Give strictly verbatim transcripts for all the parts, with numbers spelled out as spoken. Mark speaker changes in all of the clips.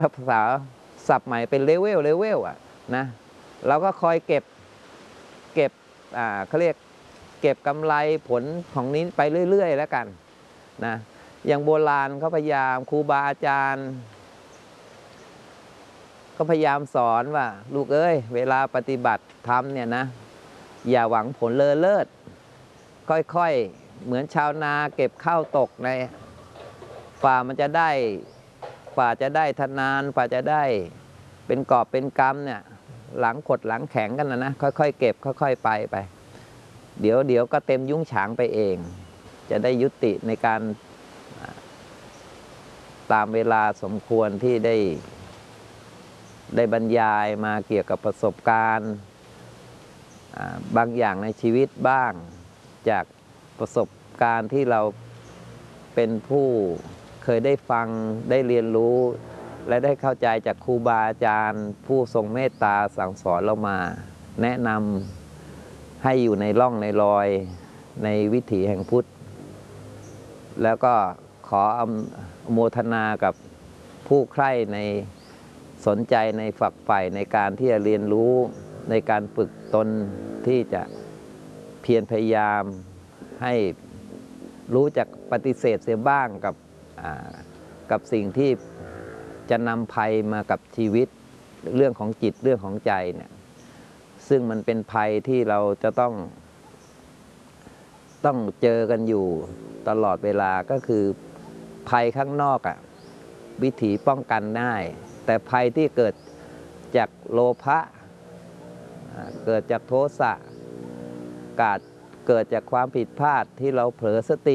Speaker 1: ภาษาศัพท์ใหม่เป็นเลเวลเลเวลอ่ะนะเราก็คอยเก็บเก็บอ่าเขาเรียกเก็บกำไรผลของนี้ไปเรื่อยๆแล้วกันนะอย่างโบราณเขาพยายามครูบาอาจารย์ก็พยายามสอนว่าลูกเอ้ยเวลาปฏิบัติธรรมเนี่ยนะอย่าหวังผลเลอเลิศค่อยๆเหมือนชาวนาเก็บข้าวตกในฝ่ามันจะได้ฝ่าจะได้ทนานฝ่าจะได้เป็นกอบเป็นกำเนี่ยหลังขดหลังแข็งกันนะนะค่อยๆเก็บค่อยๆไปไปเดี๋ยวเดี๋ยวก็เต็มยุ้งฉางไปเองจะได้ยุติในการตามเวลาสมควรที่ได้ได้บรรยายมาเกี่ยวกับประสบการณ์บางอย่างในชีวิตบ้างจากประสบการณ์ที่เราเป็นผู้เคยได้ฟังได้เรียนรู้และได้เข้าใจจากครูบาอาจารย์ผู้ทรงเมตตาสั่งสอนเรามาแนะนำให้อยู่ในร่องในรอยในวิถีแห่งพุทธแล้วก็ขออโมทนากับผู้ใคร่ในสนใจในฝักใฝ่ในการที่จะเรียนรู้ในการฝึกตนที่จะเพียรพยายามให้รู้จักปฏิเสธเสียบ้างกับกับสิ่งที่จะนำภัยมากับชีวิตเรื่องของจิตเรื่องของใจเนี่ยซึ่งมันเป็นภัยที่เราจะต้องต้องเจอกันอยู่ตลอดเวลาก็คือภัยข้างนอกอ่ะวิถีป้องกันได้แต่ภัยที่เกิดจากโลภะเกิดจากโทสะกาดเกิดจากความผิดพลาดที่เราเผลอสติ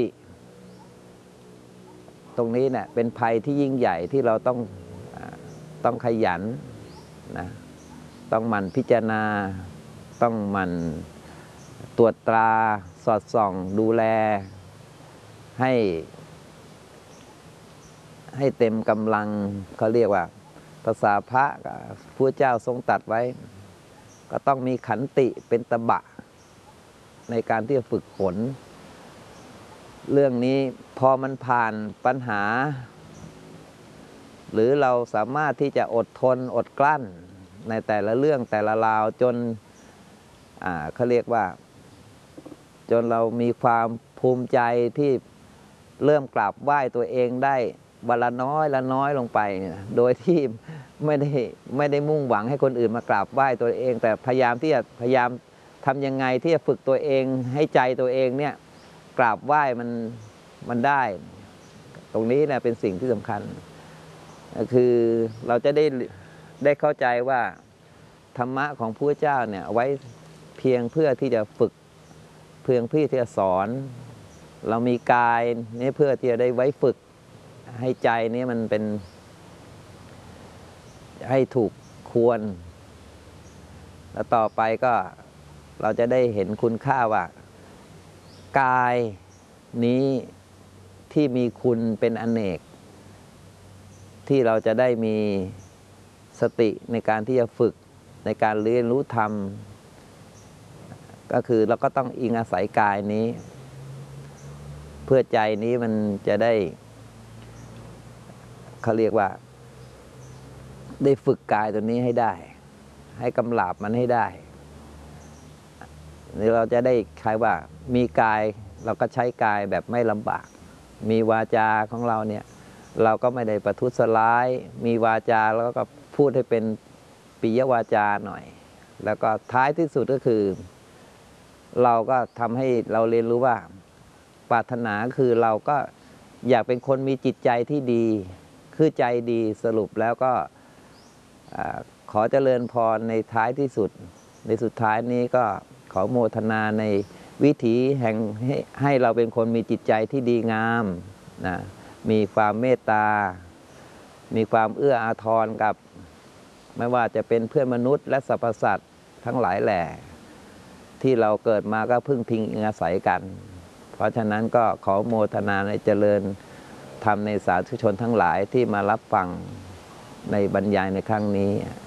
Speaker 1: ตรงนี้เนี่ยเป็นภัยที่ยิ่งใหญ่ที่เราต้องต้องขยันนะต้องหมั่นพิจารณาต้องหมั่นตรวจตราสอดส่องดูแลให้ให้เต็มกำลังเขาเรียกว่าภาษาพระพระเจ้าทรงตรัสไว้ก็ต้องมีขันติเป็นตบะในการที่จะฝึกฝนเรื่องนี้พอมันผ่านปัญหาหรือเราสามารถที่จะอดทนอดกลั้นในแต่ละเรื่องแต่ละราวจนอ่าเขาเรียกว่าจนเรามีความภูมิใจที่เริ่มกราบไหว้ตัวเองได้วันละน้อยละน้อยลงไปโดยที่ไม่ได้ไม่ได้มุ่งหวังให้คนอื่นมากราบไหว้ตัวเองแต่พยายามที่จะพยายามทำยังไงที่จะฝึกตัวเองให้ใจตัวเองเนี่ยกราบไหว้มันมันได้ตรงนี้เนี่ยเป็นสิ่งที่สำคัญคือเราจะได้ได้เข้าใจว่าธรรมะของพระเจ้าเนี่ยไว้เพียงเพื่อที่จะฝึกเพียงเพื่อที่จะสอนเรามีกายนี่เพื่อที่จะได้ไว้ฝึกให้ใจนี้มันเป็นให้ถูกควรแล้วต่อไปก็เราจะได้เห็นคุณค่าว่ากายนี้ที่มีคุณเป็นอเนกที่เราจะได้มีสติในการที่จะฝึกในการเรียนรู้ธรรมก็คือเราก็ต้องอิงอาศัยกายนี้เพื่อใจนี้มันจะได้เขาเรียกว่าได้ฝึกกายตัวนี้ให้ได้ให้กำลาบมันให้ได้นี่เราจะได้ใช้ว่ามีกายเราก็ใช้กายแบบไม่ลำบากมีวาจาของเราเนี่ยเราก็ไม่ได้ประทุษร้ายมีวาจาแล้วก็พูดให้เป็นปิยวาจาหน่อยแล้วก็ท้ายที่สุดก็คือเราก็ทำให้เราเรียนรู้ว่าปรารถนาคือเราก็อยากเป็นคนมีจิตใจที่ดีคือใจดีสรุปแล้วก็ขอเจริญพรในท้ายที่สุดในสุดท้ายนี้ก็ขอโมทนาในวิถีแห่งให้ให้เราเป็นคนมีจิตใจที่ดีงามนะมีความเมตตามีความเอื้ออาทรกับไม่ว่าจะเป็นเพื่อนมนุษย์และสรรพสัตว์ทั้งหลายแหล่ที่เราเกิดมาก็พึ่งพิงอาศัยกันเพราะฉะนั้นก็ขอโมทนาในเจริญธรรมในสาธุชนทั้งหลายที่มารับฟังในบรรยายในครั้งนี้